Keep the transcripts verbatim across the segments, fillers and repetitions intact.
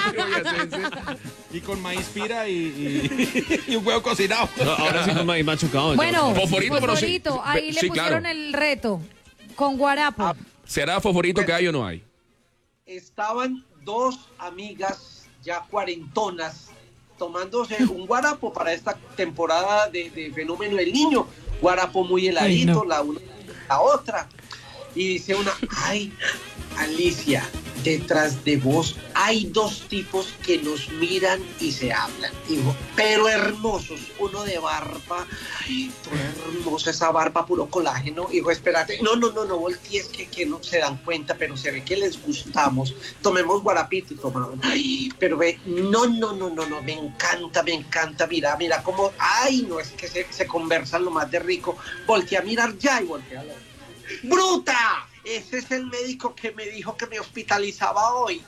Y con maíz pira y, y, y un huevo cocinado. No, ahora sí con maíz machucado. Bueno, Fosforito, pero sí. fosforito, ahí le Sí, pusieron claro. el reto con guarapo. ¿Será fosforito que hay o no hay? Estaban dos amigas ya cuarentonas tomándose un guarapo para esta temporada de, de Fenómeno del Niño. Guarapo muy heladito, Ay, no. la una la otra. Y dice una, ay, Alicia, detrás de vos hay dos tipos que nos miran y se hablan. Dijo, pero hermosos, uno de barba, ay, toda hermosa esa barba, puro colágeno. Dijo, espérate, no, no, no, no voltees, que, que no se dan cuenta, pero se ve que les gustamos. Tomemos guarapito y tomamos. Ay, pero ve, no, no, no, no, no, me encanta, me encanta, mira, mira cómo, ay, no, es que se, se conversan lo más de rico. Voltea a mirar ya y voltea a la... ¡Bruta! Ese es el médico que me dijo que me hospitalizaba hoy.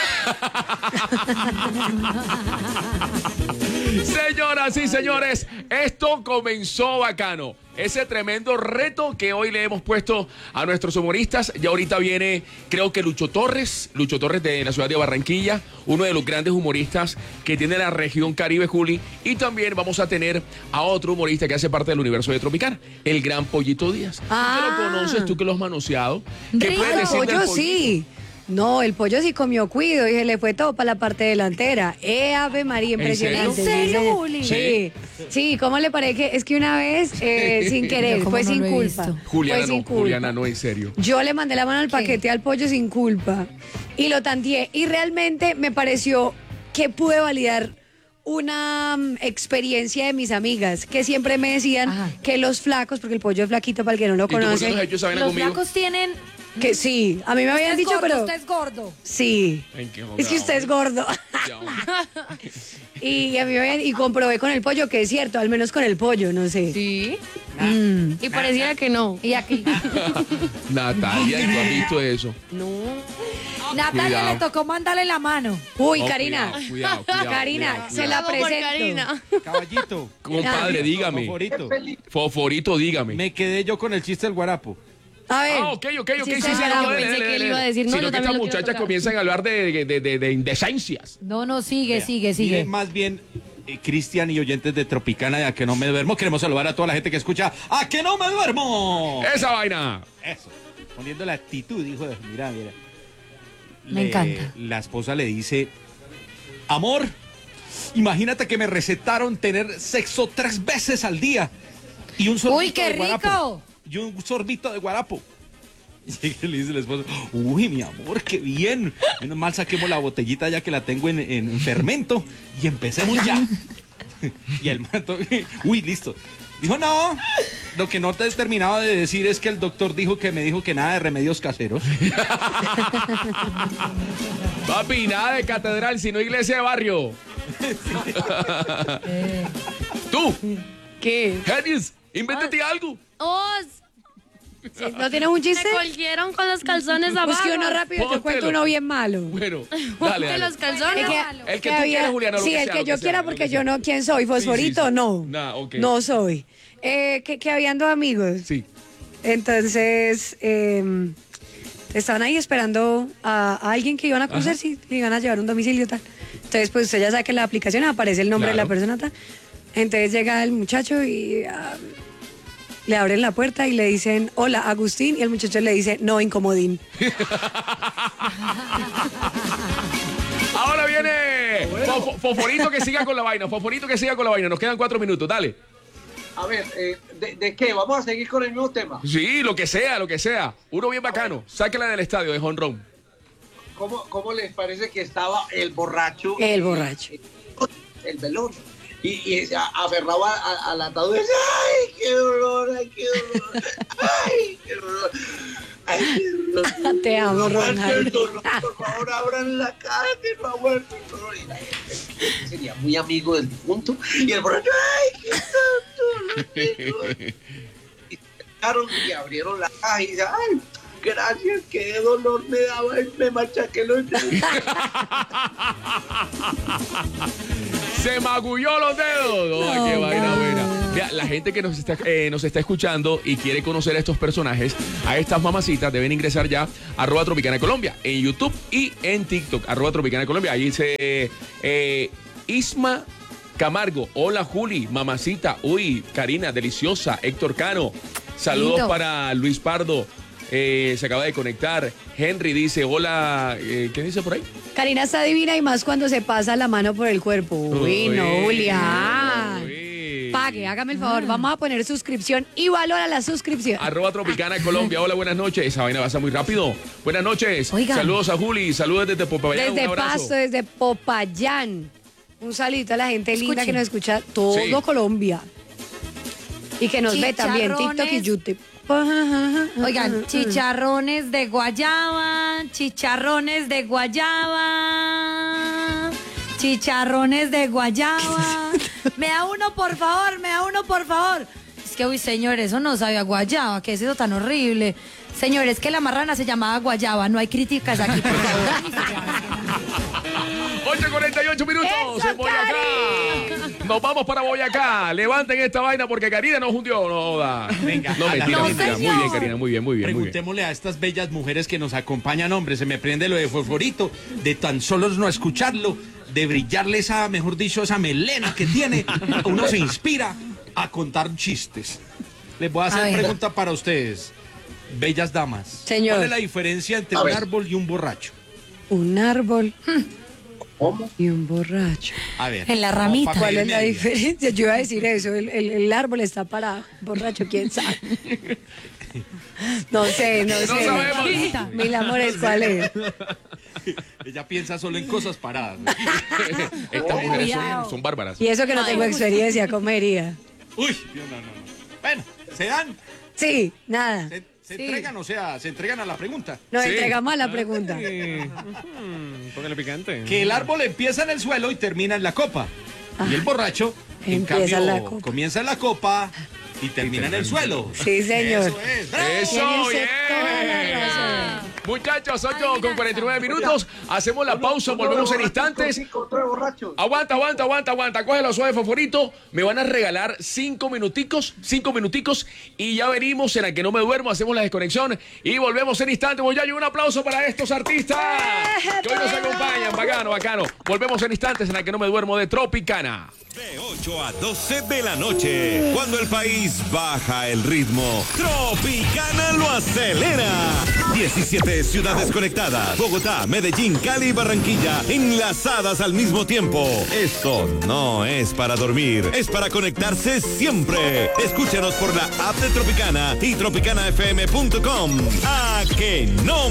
Señoras y señores, esto comenzó bacano. Ese tremendo reto que hoy le hemos puesto a nuestros humoristas. Ya ahorita viene, creo que Lucho Torres, Lucho Torres de la ciudad de Barranquilla, uno de los grandes humoristas que tiene la región Caribe, Juli. Y también vamos a tener a otro humorista que hace parte del universo de Tropicana, el gran Pollito Díaz. Ah. ¿Tú lo conoces? ¿Tú que lo has manoseado? ¿Qué Rico. puedes El decir del pollo Pollito? sí. No, el pollo sí comió cuido y se le fue todo para la parte delantera. ¡Eh, Ave María, impresionante! ¿En serio, Sí, Juli? Sí. Sí, ¿cómo le parece que es que una vez, eh, sin querer, Yo cómo fue no sin lo he culpa? visto. Juliana Fue sin no, culpa. Juliana no, en serio. Yo le mandé la mano al paquete al pollo sin culpa y lo tanteé y realmente me pareció que pude validar una mm, experiencia de mis amigas que siempre me decían Ajá. que los flacos, porque el pollo es flaquito para el que no lo ¿Y tú por qué conoce, no has hecho esa vaina Los conmigo? flacos tienen... que sí, a mí me habían Usted es dicho, gordo, pero usted es gordo. sí. ¿En qué Es que usted es gordo. Ya, Y a mí me habían- y comprobé con el pollo que es cierto, al menos con el pollo, no sé. Sí. Mm. Y pareciera que no. Y aquí. Natalia, ¿y tú has visto eso? No. Natalia Cuidado. le tocó mandarle la mano. Uy, Oh, Karina. Cuidado, cuidado, cuidado, Karina, cuidado, se la Bravo por presento. Karina. Caballito. Compadre, dígame. Favorito. Fosforito, dígame. Me quedé yo con el chiste del guarapo. A ver. Ah, ok, ok, ok, Sí, sí, sí, sí, sí, no, yo dele, pensé dele, que él dele. iba a decir, no, Sino yo que también estas lo quiero muchachas tocar. comienzan a hablar de, de, de, de, de indecencias. No, no, sigue, sigue, Mire, sigue. más bien, eh, Cristian y oyentes de Tropicana de A Que No Me Duermo, queremos saludar a toda la gente que escucha A Que No Me Duermo. Esa vaina. Eso. Poniendo la actitud, hijo de... Mira, mira. Me encanta. La esposa le dice, amor, imagínate que me recetaron tener sexo tres veces al día. Y un sorbito Uy, qué de guarapo. rico. Y un sorbito de guarapo. Y le dice el esposo, uy, mi amor, qué bien. Menos mal saquemos la botellita ya que la tengo en, en fermento y empecemos ya. Y el mato, uy, listo. Dijo, no, lo que no te he terminado de decir es que el doctor dijo que me dijo que nada de remedios caseros. Papi, nada de catedral, sino iglesia de barrio. Tú, ¿Qué? Genius, invéntate algo. Oh, ¿No tienes un me chiste? colgieron con los calzones abajo. Busque uno rápido, yo Póntelo. cuento uno bien malo. Bueno, Ponte dale, dale. los calzones. Es que- El que tú quieras, Juliana, lo sí, que el sea, que lo yo que quiera sea, porque lo que yo sea. no, ¿quién soy? ¿Fosforito? Sí, sí, sí. No. Nah, ok. No soy. Eh, que, que habían dos amigos. Sí. Entonces, eh, estaban ahí esperando a, a alguien que iban a conocer, Ajá. si le iban a llevar un domicilio tal. Entonces, pues usted ya sabe que en la aplicación aparece el nombre Claro. de la persona tal. Entonces llega el muchacho y ah, le abren la puerta y le dicen, hola, Agustín, y el muchacho le dice, no, incomodín. Ahora viene Fofo- Fosforito que siga con la vaina, Fosforito que siga con la vaina. Nos quedan cuatro minutos, dale. A ver, eh, ¿de, ¿de qué? ¿Vamos a seguir con el mismo tema? Sí, lo que sea, lo que sea. Uno bien bacano. Sáquela del estadio de jonrón. ¿Cómo, ¿Cómo les parece que estaba el borracho? El borracho. El velón. Y, y se a- aferrado a- a- al ataúd y decía, ¡ay, qué dolor, ay, qué dolor! ¡Ay, qué dolor! ¡Ay, qué dolor! Te amo, Aguante el Ronald. dolor, por favor, abran la cara, que no aguanto el dolor. Y la gente sería muy amigo del difunto. Y el borracho, ¡ay, qué tanto! Qué dolor! Y se sacaron y abrieron la caja y dice, ¡ay! Gracias, qué dolor me daba, y me machaqué los dedos. Se magulló los dedos. Ay, qué No, vaina no. buena. Vea, la, la gente que nos está, eh, nos está escuchando y quiere conocer a estos personajes, a estas mamacitas, deben ingresar ya a arroba Tropicana Colombia en YouTube y en TikTok, arroba Tropicana Colombia. Ahí dice eh, Isma Camargo, hola Juli, mamacita, uy, Karina, deliciosa, Héctor Cano, saludos Lindo. para Luis Pardo, eh, se acaba de conectar. Henry dice, hola, eh, ¿qué dice por ahí? Karina está divina y más cuando se pasa la mano por el cuerpo. Uy, no, Julián. Uy. Pague, hágame el favor. Vamos a poner suscripción y valora la suscripción. Arroba Tropicana Colombia. Hola, buenas noches. Esa vaina pasa muy rápido. Buenas noches. Oigan. Saludos a Juli. Saludos desde Popayán. Desde Un abrazo. Pasto, desde Popayán. Un saludito a la gente linda Escuchen. que nos escucha todo Sí. Colombia. Y que nos ve también TikTok y Chicharrones. YouTube. Oigan, chicharrones de guayaba, chicharrones de guayaba, chicharrones de guayaba. Me da uno, por favor, me da uno, por favor. Es que, uy, señor, eso no sabe a guayaba, ¿qué es eso tan horrible? Señores, que la marrana se llamaba guayaba, no hay críticas aquí, por favor. ocho cuarenta y ocho minutos ¡Eso, en Boyacá. Nos vamos para Boyacá. Levanten esta vaina porque Karina nos hundió. No, da. Venga, no, mentira, no, mentira. señor. Muy bien, Karina, muy bien, muy bien. Muy bien. Preguntémosle a estas bellas mujeres que nos acompañan, hombre, se me prende lo de fosforito, de tan solo no escucharlo, de brillarle esa, mejor dicho, esa melena que tiene, uno se inspira a contar chistes. Les voy a hacer A ver. pregunta para ustedes, bellas damas. Señor. ¿Cuál es la diferencia entre A un ver. árbol y un borracho? Un árbol ¿Cómo? y un borracho. A ver. En la como ramita. pa' ¿Cuál caer es la media. diferencia? Yo iba a decir eso. El, el- el árbol está parado. Borracho, quién sabe. No sé, no sé. sabemos. Mil amores, ¿cuál es? Ella piensa solo en cosas paradas. ¿no? Estas mujeres son, Cuidado. son bárbaras. Y eso que no tengo experiencia, comería. Uy, no, no, no. Bueno, se dan, Sí, nada. se, se Sí. entregan, o sea, se entregan a la pregunta. Nos Sí. entregamos a la pregunta. Póngale picante. Que el árbol empieza en el suelo y termina en la copa. Y el borracho, en Empieza en cambio, la copa. comienza en la copa y termina en el suelo. Sí, señor. Eso es. ¡Bravo! Eso, Tiene usted bien. toda la razón. Muchachos, ocho con cuarenta y nueve minutos. Hacemos la pausa, volvemos en instantes. Otro borracho. Aguanta, aguanta, aguanta, aguanta. Cógelo suave, favorito. Me van a regalar cinco minuticos, cinco minuticos. Y ya venimos en la que no me duermo. Hacemos la desconexión y volvemos en instantes. Voy a un aplauso para estos artistas que hoy nos acompañan. Bacano, bacano. Volvemos en instantes en la que no me duermo de Tropicana. De ocho a doce de la noche, cuando el país baja el ritmo, Tropicana lo acelera. diecisiete ciudades conectadas, Bogotá, Medellín, Cali y Barranquilla, enlazadas al mismo tiempo. Esto no es para dormir, es para conectarse siempre. Escúchanos por la app de Tropicana y tropicana f m punto com. A que no